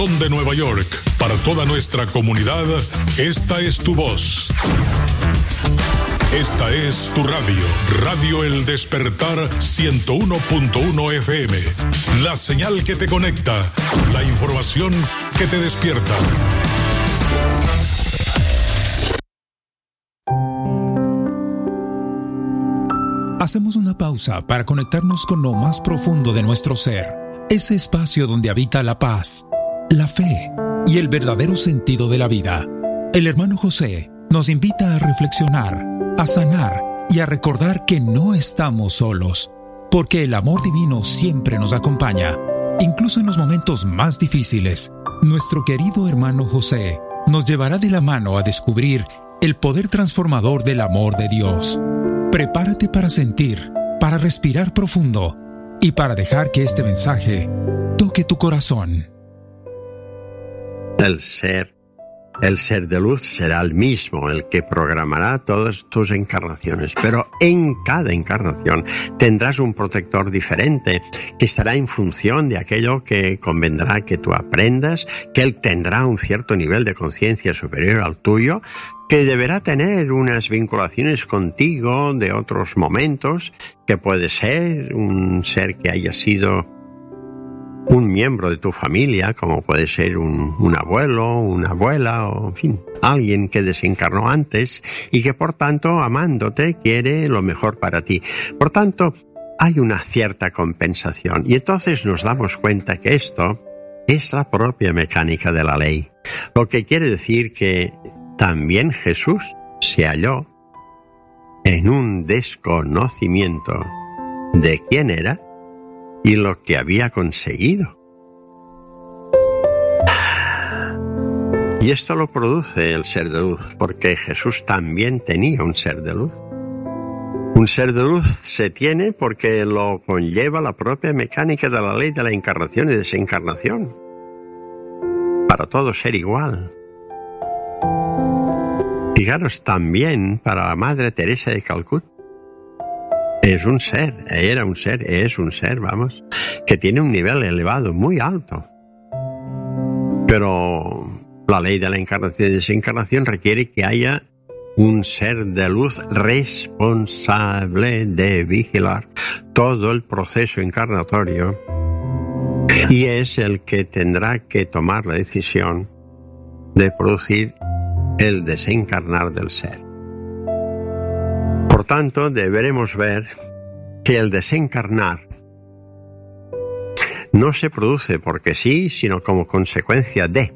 De Nueva York, para toda nuestra comunidad, esta es tu voz. Esta es tu radio, Radio El Despertar 101.1 FM. La señal que te conecta, la información que te despierta. Hacemos una pausa para conectarnos con lo más profundo de nuestro ser, ese espacio donde habita la paz, la fe y el verdadero sentido de la vida. El hermano José nos invita a reflexionar, a sanar y a recordar que no estamos solos, porque el amor divino siempre nos acompaña, incluso en los momentos más difíciles. Nuestro querido hermano José nos llevará de la mano a descubrir el poder transformador del amor de Dios. Prepárate para sentir, para respirar profundo y para dejar que este mensaje toque tu corazón. El ser de luz será el mismo, el que programará todas tus encarnaciones, pero en cada encarnación tendrás un protector diferente que estará en función de aquello que convendrá que tú aprendas, que él tendrá un cierto nivel de conciencia superior al tuyo, que deberá tener unas vinculaciones contigo de otros momentos, que puede ser un ser que haya sido un miembro de tu familia, como puede ser un abuelo, una abuela, o en fin, alguien que desencarnó antes y que por tanto, amándote, quiere lo mejor para ti. Por tanto, hay una cierta compensación y entonces nos damos cuenta que esto es la propia mecánica de la ley. Lo que quiere decir que también Jesús se halló en un desconocimiento de quién era y lo que había conseguido. Y esto lo produce el ser de luz, porque Jesús también tenía un ser de luz. Un ser de luz se tiene porque lo conlleva la propia mecánica de la ley de la encarnación y desencarnación. Para todo ser igual. Fijaros también para la Madre Teresa de Calcuta. Es un ser, es un ser, vamos, que tiene un nivel elevado, muy alto. Pero la ley de la encarnación y desencarnación requiere que haya un ser de luz responsable de vigilar todo el proceso encarnatorio y es el que tendrá que tomar la decisión de producir el desencarnar del ser. Por tanto, deberemos ver que el desencarnar no se produce porque sí, sino como consecuencia de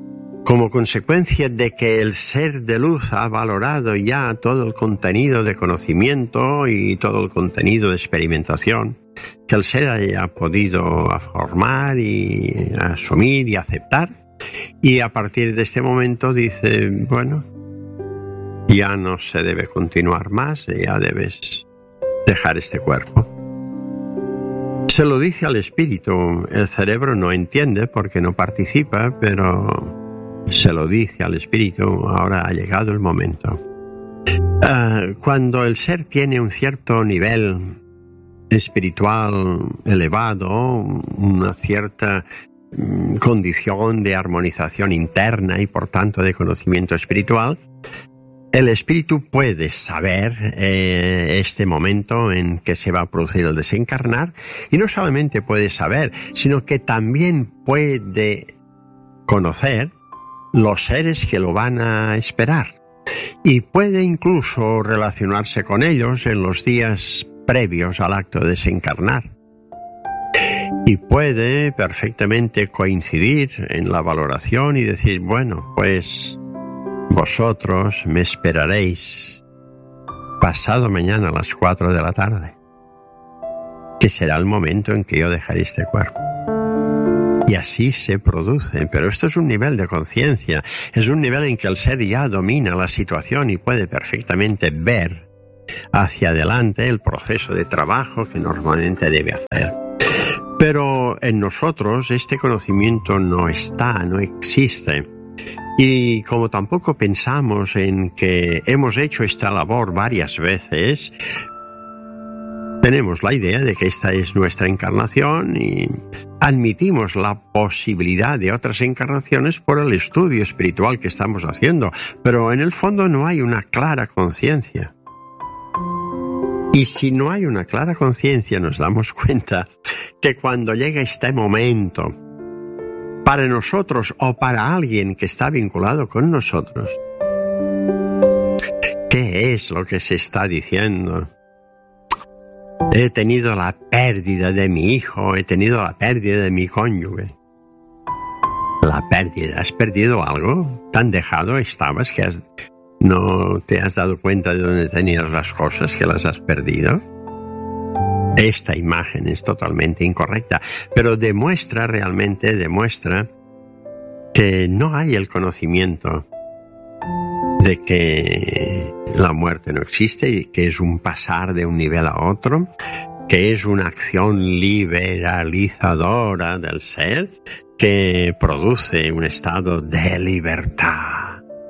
que el ser de luz ha valorado ya todo el contenido de conocimiento y todo el contenido de experimentación que el ser haya podido formar y asumir y aceptar, y a partir de este momento dice, bueno, ya no se debe continuar más, ya debes dejar este cuerpo. Se lo dice al espíritu, el cerebro no entiende porque no participa, pero se lo dice al espíritu, ahora ha llegado el momento. Cuando el ser tiene un cierto nivel espiritual elevado, una cierta condición de armonización interna y por tanto de conocimiento espiritual, el espíritu puede saber este momento en que se va a producir el desencarnar, y no solamente puede saber, sino que también puede conocer los seres que lo van a esperar y puede incluso relacionarse con ellos en los días previos al acto de desencarnar. Y puede perfectamente coincidir en la valoración y decir, bueno, pues vosotros me esperaréis pasado mañana a las 4 de la tarde, que será el momento en que yo dejaré este cuerpo. Y así se produce, pero esto es un nivel de conciencia, es un nivel en que el ser ya domina la situación y puede perfectamente ver hacia adelante el proceso de trabajo que normalmente debe hacer. Pero en nosotros este conocimiento no existe. Y como tampoco pensamos en que hemos hecho esta labor varias veces, tenemos la idea de que esta es nuestra encarnación y admitimos la posibilidad de otras encarnaciones por el estudio espiritual que estamos haciendo, pero en el fondo no hay una clara conciencia. Y si no hay una clara conciencia, nos damos cuenta que cuando llega este momento, para nosotros o para alguien que está vinculado con nosotros, ¿qué es lo que se está diciendo? He tenido la pérdida de mi hijo, he tenido la pérdida de mi cónyuge. La pérdida, ¿has perdido algo? ¿Tan dejado estabas que no te has dado cuenta de dónde tenías las cosas, que las has perdido? Esta imagen es totalmente incorrecta, pero realmente demuestra que no hay el conocimiento de que la muerte no existe y que es un pasar de un nivel a otro, que es una acción liberalizadora del ser que produce un estado de libertad.